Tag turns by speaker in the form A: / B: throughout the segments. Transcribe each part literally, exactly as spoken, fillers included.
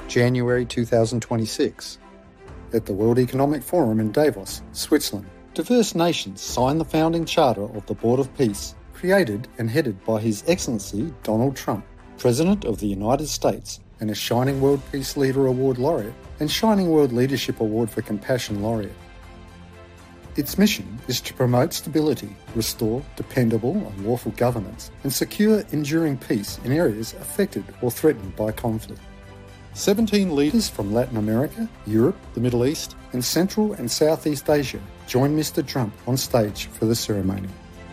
A: January two thousand twenty-six. At the World Economic Forum in Davos, Switzerland, diverse nations signed the founding charter of the Board of Peace, created and headed by His Excellency Donald Trump, President of the United States and a Shining World Peace Leader Award laureate and Shining World Leadership Award for Compassion laureate. Its mission is to promote stability, restore dependable and lawful governance, and secure enduring peace in areas affected or threatened by conflict. seventeen leaders from Latin America, Europe, the Middle East, and Central and Southeast Asia joined Mister Trump on stage for the ceremony.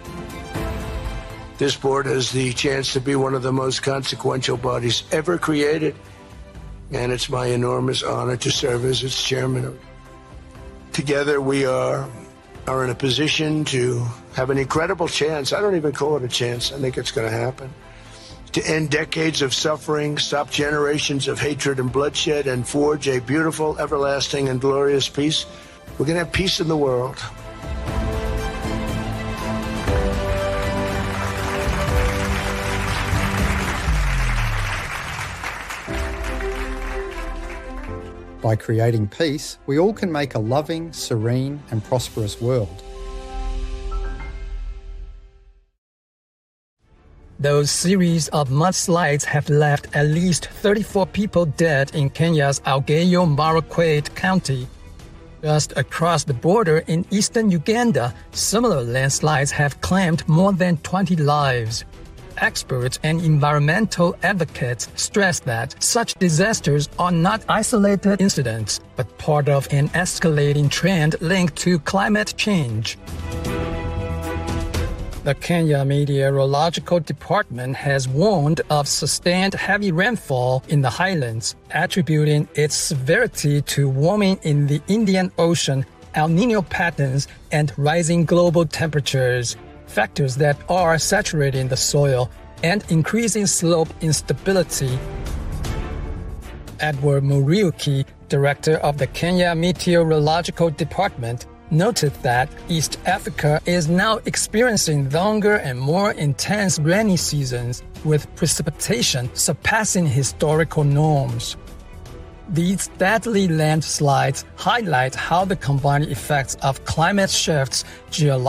B: This board has the chance to be one of the most consequential bodies ever created, and it's my enormous honor to serve as its chairman. Together we are, are in a position to have an incredible chance. I don't even call it a chance. I think it's going to happen. To end decades of suffering, stop generations of hatred and bloodshed, and forge a beautiful, everlasting, and glorious peace. We're going to have peace in the world.
A: By creating peace, we all can make a loving, serene, and prosperous world.
C: Those series of mudslides have left at least thirty-four people dead in Kenya's Elgeyo Marakwet County. Just across the border in eastern Uganda, similar landslides have claimed more than twenty lives. Experts and environmental advocates stress that such disasters are not isolated incidents, but part of an escalating trend linked to climate change. The Kenya Meteorological Department has warned of sustained heavy rainfall in the highlands, attributing its severity to warming in the Indian Ocean, El Niño patterns, and rising global temperatures, factors that are saturating the soil and increasing slope instability. Edward Muriuki, director of the Kenya Meteorological Department, noted that East Africa is now experiencing longer and more intense rainy seasons, with precipitation surpassing historical norms. These deadly landslides highlight how the combined effects of climate shifts, geological